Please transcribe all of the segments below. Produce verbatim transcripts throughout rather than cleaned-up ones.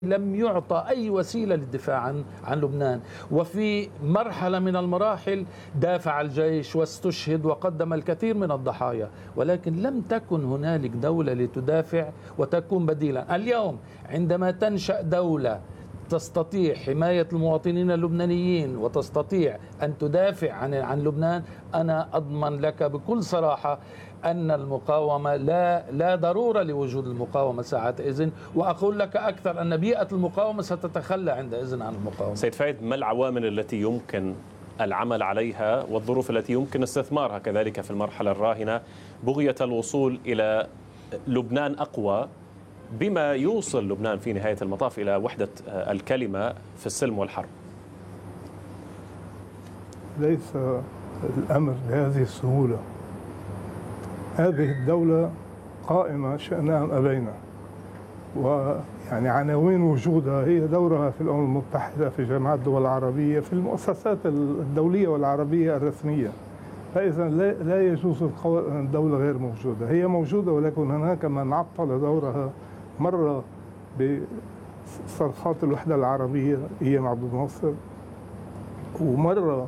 لم يعطى أي وسيلة للدفاع عن عن لبنان، وفي مرحلة من المراحل دافع الجيش واستشهد وقدم الكثير من الضحايا، ولكن لم تكن هنالك دولة لتدافع وتكون بديلا. اليوم عندما تنشأ دولة تستطيع حماية المواطنين اللبنانيين وتستطيع أن تدافع عن عن لبنان، أنا أضمن لك بكل صراحة أن المقاومة لا لا ضرورة لوجود المقاومة ساعتئذ، وأقول لك أكثر أن بيئة المقاومة ستتخلى عندئذ عن المقاومة. سيد فايد، ما العوامل التي يمكن العمل عليها والظروف التي يمكن استثمارها كذلك في المرحلة الراهنة بغية الوصول إلى لبنان أقوى بما يوصل لبنان في نهاية المطاف إلى وحدة الكلمة في السلم والحرب؟ ليس الأمر بهذه السهولة. هذه الدولة قائمة شئنا أم أبينا، ويعني عناوين وجودها هي دورها في الأمم المتحدة، في جامعة الدول العربية، في المؤسسات الدولية والعربية الرسمية. فإذا لا يجوز القول أن الدولة غير موجودة، هي موجودة، ولكن هناك من عطل دورها، مرة بصرخات الوحدة العربية أيام عبد الناصر، ومرة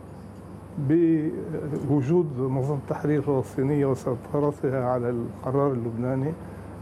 بوجود منظمة التحرير الفلسطينية وسيطرتها على القرار اللبناني،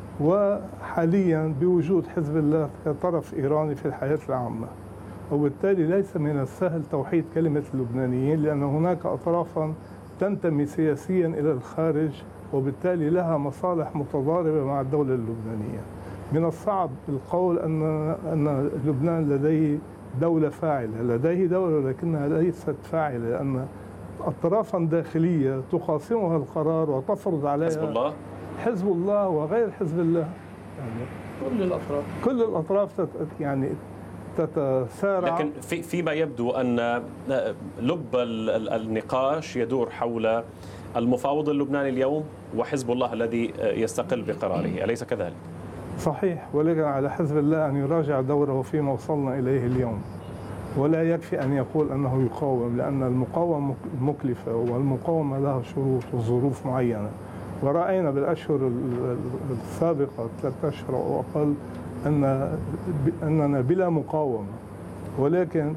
وحاليا بوجود حزب الله كطرف إيراني في الحياة العامة. وبالتالي ليس من السهل توحيد كلمة اللبنانيين، لأن هناك أطرافا تنتمي سياسيا إلى الخارج، وبالتالي لها مصالح متضاربة مع الدولة اللبنانية. من الصعب القول أن أن لبنان لديه دولة فاعلة، لديه دولة لكنها ليست فاعلة، لأن أطرافا داخلية تقاسمها القرار وتفرض عليها حزب الله حزب الله وغير حزب الله، يعني كل الأطراف كل الأطراف يعني تتسارع. لكن في فيما يبدو أن لب النقاش يدور حول المفاوض اللبناني اليوم وحزب الله الذي يستقل بقراره، أليس كذلك؟ صحيح، ولكن على حزب الله أن يراجع دوره فيما وصلنا إليه اليوم، ولا يكفي أن يقول أنه يقاوم، لأن المقاومة مكلفة والمقاومة لها شروط وظروف معينة. ورأينا بالأشهر السابقة ثلاثة أشهر أو أقل أن أننا بلا مقاومة، ولكن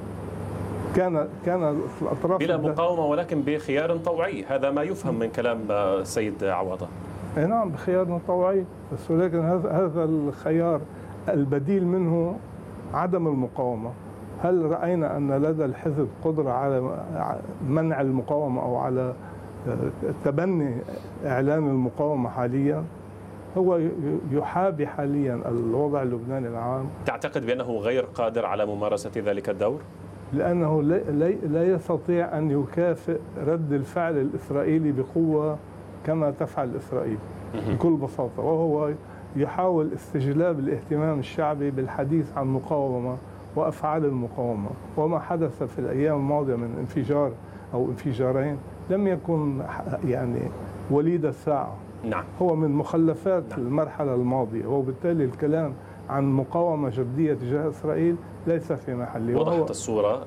كان كان الأطراف بلا مقاومة ولكن بخيار طوعي، هذا ما يفهم من كلام السيد عواضة. نعم، بخيار طوعي، بس ولكن هذا هذا الخيار البديل منه عدم المقاومة. هل رأينا أن لدى الحزب قدرة على منع المقاومة أو على تبني إعلان المقاومة حاليا؟ هو يحابي حاليا الوضع اللبناني العام. تعتقد بأنه غير قادر على ممارسة ذلك الدور؟ لأنه لا يستطيع أن يكافئ رد الفعل الإسرائيلي بقوة كما تفعل إسرائيل بكل بساطة، وهو يحاول استجلاب الاهتمام الشعبي بالحديث عن مقاومة وأفعال المقاومة. وما حدث في الأيام الماضية من انفجار أو انفجارين لم يكن يعني وليد الساعة. نعم. هو من مخلفات نعم. المرحلة الماضية، وبالتالي الكلام عن مقاومة جدية تجاه إسرائيل ليس في محله. وضحت الصورة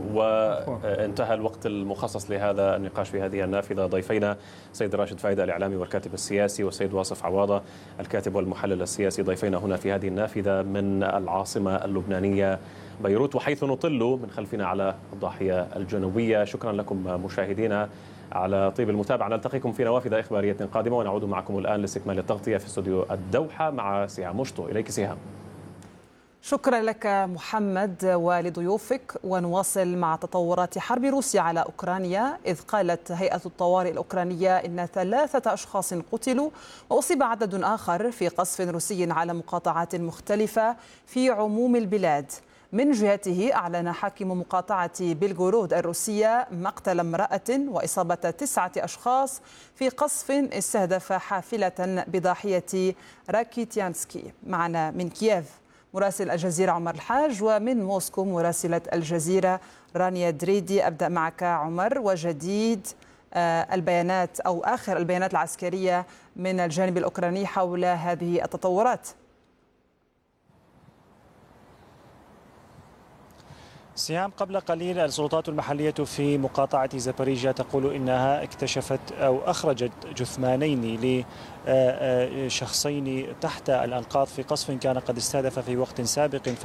وانتهى الوقت المخصص لهذا النقاش في هذه النافذة. ضيفينا سيد راشد فايد الإعلامي والكاتب السياسي، والسيد واصف عواضة الكاتب والمحلل السياسي، ضيفينا هنا في هذه النافذة من العاصمة اللبنانية بيروت، وحيث نطل من خلفنا على الضاحية الجنوبية. شكرا لكم مشاهدينا على طيب المتابعة. نلتقيكم في نوافذ إخبارية قادمة، ونعود معكم الآن لاستكمال التغطية في استوديو الدوحة مع سهام مشطو. إليك سهام. شكرا لك محمد ولضيوفك. ونواصل مع تطورات حرب روسيا على أوكرانيا، إذ قالت هيئة الطوارئ الأوكرانية إن ثلاثة أشخاص قتلوا وأصيب عدد آخر في قصف روسي على مقاطعات مختلفة في عموم البلاد. من جهته أعلن حاكم مقاطعة بلغورود الروسية مقتل امرأة وإصابة تسعة أشخاص في قصف استهدف حافلة بضاحية راكيتيانسكي. معنا من كييف مراسل الجزيرة عمر الحاج، ومن موسكو مراسلة الجزيرة رانيا دريدي. أبدأ معك عمر، وجديد البيانات أو آخر البيانات العسكرية من الجانب الأوكراني حول هذه التطورات. سهام، قبل قليل السلطات المحلية في مقاطعة زابوريجيا تقول إنها اكتشفت أو أخرجت جثمانين لشخصين تحت الأنقاض في قصف كان قد استهدف في وقت سابق